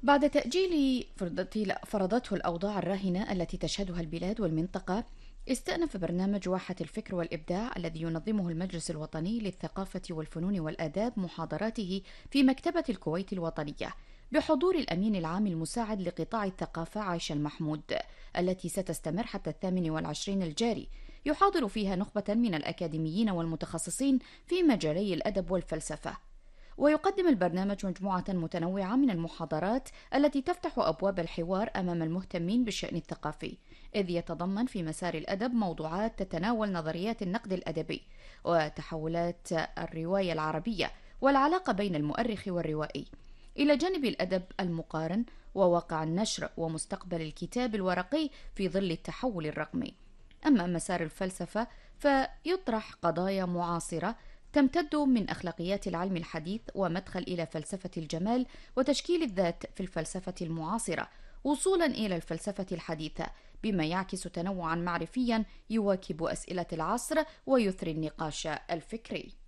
بعد تأجيل فرضته الأوضاع الراهنة التي تشهدها البلاد والمنطقة، استأنف برنامج واحة الفكر والإبداع الذي ينظمه المجلس الوطني للثقافة والفنون والآداب محاضراته في مكتبة الكويت الوطنية بحضور الأمين العام المساعد لقطاع الثقافة عايشة المحمود، التي ستستمر حتى 28 الجاري. يحاضر فيها نخبة من الأكاديميين والمتخصصين في مجالي الأدب والفلسفة. ويقدم البرنامج مجموعة متنوعة من المحاضرات التي تفتح أبواب الحوار أمام المهتمين بالشأن الثقافي، إذ يتضمن في مسار الأدب موضوعات تتناول نظريات النقد الأدبي وتحولات الرواية العربية والعلاقة بين المؤرخ والروائي، إلى جانب الأدب المقارن وواقع النشر ومستقبل الكتاب الورقي في ظل التحول الرقمي. أما مسار الفلسفة فيطرح قضايا معاصرة تمتد من أخلاقيات العلم الحديث ومدخل إلى فلسفة الجمال وتشكيل الذات في الفلسفة المعاصرة، وصولا إلى الفلسفة الحديثة، بما يعكس تنوعا معرفيا يواكب أسئلة العصر ويثري النقاش الفكري.